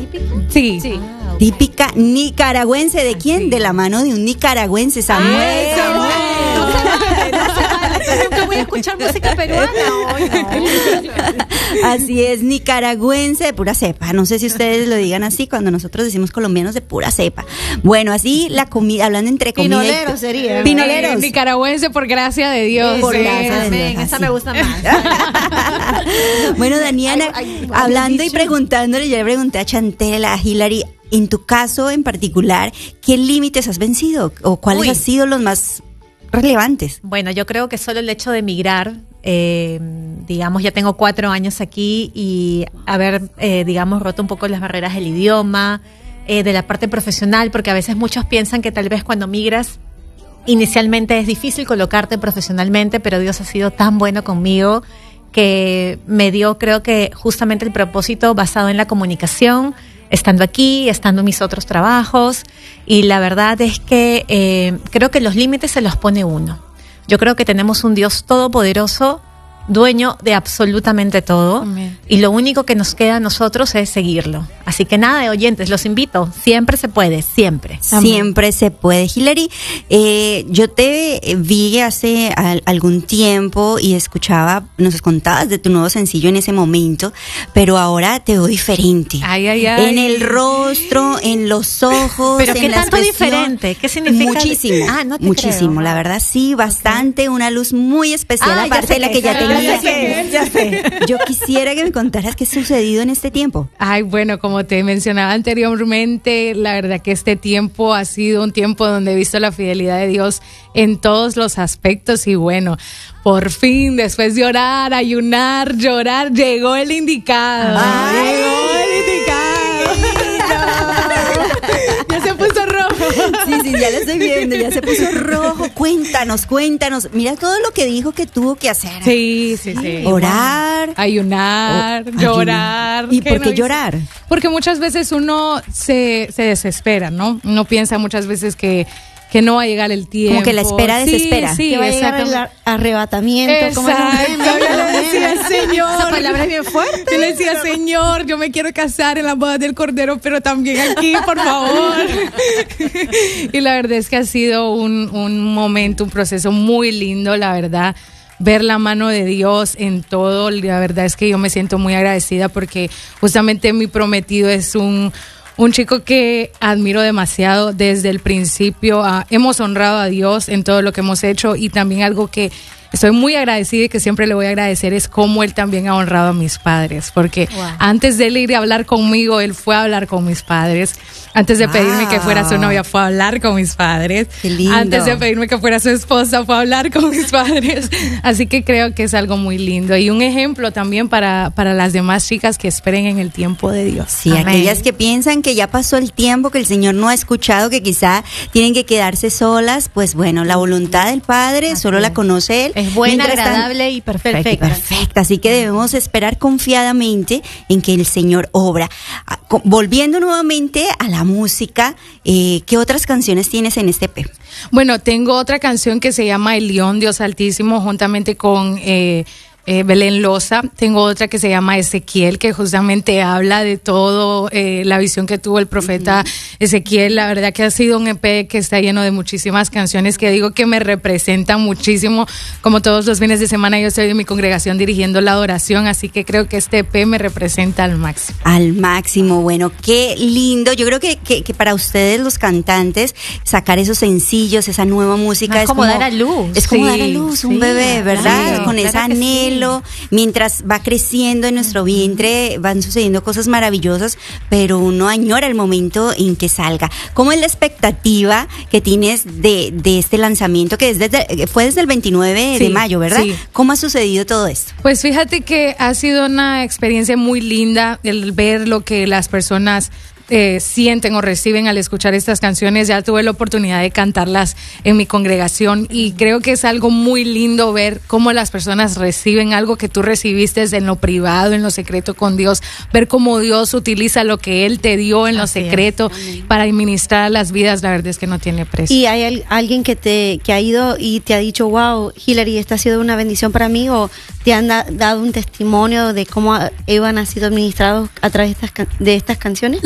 típica? Sí. Típica nicaragüense. ¿De quién? De la mano de un nicaragüense, Samuel. Nunca voy a escuchar música peruana hoy. Así es, nicaragüense de pura cepa. No sé si ustedes lo digan así cuando nosotros decimos colombianos de pura cepa. Bueno, así la comida, hablando entre comida. Pinoleros sería. Pinoleros. Nicaragüense por gracia de Dios. Por sí. gracia de Dios. Esa así. me gusta más. Bueno, Daniana, hablando y preguntándole, yo le pregunté a Chantel, a Hilary, en tu caso en particular, ¿qué límites has vencido? ¿O cuáles han sido los más relevantes? Bueno, yo creo que solo el hecho de emigrar, digamos, ya tengo 4 años aquí y haber, digamos, roto un poco las barreras del idioma, de la parte profesional, porque a veces muchos piensan que tal vez cuando migras, inicialmente es difícil colocarte profesionalmente, pero Dios ha sido tan bueno conmigo que me dio, creo que justamente el propósito basado en la comunicación, estando aquí, estando en mis otros trabajos, y la verdad es que creo que los límites se los pone uno. Yo creo que tenemos un Dios todopoderoso, dueño de absolutamente todo. Amén. Y lo único que nos queda a nosotros es seguirlo. Así que nada, de oyentes, los invito, siempre se puede, siempre. Amén. Siempre se puede. Hilary, yo te vi hace algún tiempo y nos contabas de tu nuevo sencillo en ese momento, pero ahora te veo diferente. Ay. En el rostro, en los ojos. ¿Pero en qué la tanto expresión. diferente? ¿Qué significa? Muchísimo. No te muchísimo, creo. La verdad sí, bastante, una luz muy especial, aparte de la que ya tenía. Ya sé. Yo quisiera que me contaras qué ha sucedido en este tiempo. Ay, bueno, como te mencionaba anteriormente, la verdad que este tiempo ha sido un tiempo donde he visto la fidelidad de Dios en todos los aspectos y bueno, por fin, después de orar, ayunar, llorar, llegó el indicado. Llegó el indicado. Ya se puso rojo. Sí, ya lo estoy viendo, ya se puso rojo. Cuéntanos. Mira todo lo que dijo que tuvo que hacer. Sí. Orar. Ayunar, llorar. ¿Y por qué llorar? Porque muchas veces uno se desespera, ¿no? Uno piensa muchas veces que no va a llegar el tiempo. Como que la espera desespera. Sí, que va a llegar el arrebatamiento. Como Exacto. Yo le decía, Señor. Esa palabra es bien fuerte. Yo le decía, Señor, yo me quiero casar en las bodas del Cordero, pero también aquí, por favor. Y la verdad es que ha sido un momento, un proceso muy lindo, la verdad. Ver la mano de Dios en todo. La verdad es que yo me siento muy agradecida porque justamente mi prometido es un chico que admiro demasiado desde el principio. Hemos honrado a Dios en todo lo que hemos hecho y también algo que estoy muy agradecida y que siempre le voy a agradecer es cómo él también ha honrado a mis padres, porque antes de él ir a hablar conmigo, él fue a hablar con mis padres. Antes de pedirme que fuera su novia, fue a hablar con mis padres. Qué lindo. Antes de pedirme que fuera su esposa, fue a hablar con mis padres. Así que creo que es algo muy lindo y un ejemplo también para las demás chicas que esperen en el tiempo de Dios. Sí, Amén. aquellas que piensan que ya pasó el tiempo, que el Señor no ha escuchado, que quizá tienen que quedarse solas, pues bueno, la voluntad del Padre solo la conoce Él. Es buena, Mientras agradable y perfecta. Perfecta, así que debemos esperar confiadamente en que el Señor obra. Volviendo nuevamente a la música, ¿qué otras canciones tienes en este EP? Bueno, tengo otra canción que se llama El León, Dios Altísimo, juntamente con Belén Loza. Tengo otra que se llama Ezequiel, que justamente habla de todo la visión que tuvo el profeta Ezequiel. La verdad que ha sido un EP que está lleno de muchísimas canciones que digo que me representan muchísimo. Como todos los fines de semana yo estoy en mi congregación dirigiendo la adoración, así que creo que este EP me representa al máximo. Al máximo, bueno, qué lindo. Yo creo que para ustedes los cantantes sacar esos sencillos, esa nueva música es como dar a luz. Es como dar a luz un bebé, ¿verdad? Claro, con ese claro anhelo. Mientras va creciendo en nuestro vientre, van sucediendo cosas maravillosas, pero uno añora el momento en que salga. ¿Cómo es la expectativa que tienes de este lanzamiento que fue desde el 29 de mayo, ¿verdad? Sí. ¿Cómo ha sucedido todo esto? Pues fíjate que ha sido una experiencia muy linda el ver lo que las personas sienten o reciben al escuchar estas canciones. Ya tuve la oportunidad de cantarlas en mi congregación y creo que es algo muy lindo ver cómo las personas reciben algo que tú recibiste en lo privado, en lo secreto con Dios, ver cómo Dios utiliza lo que Él te dio en lo secreto para administrar a las vidas. La verdad es que no tiene precio. ¿Y hay alguien que ha ido y te ha dicho, wow, Hilary, esta ha sido una bendición para mí, o te han dado un testimonio de cómo ellos han sido administrados a través de estas canciones?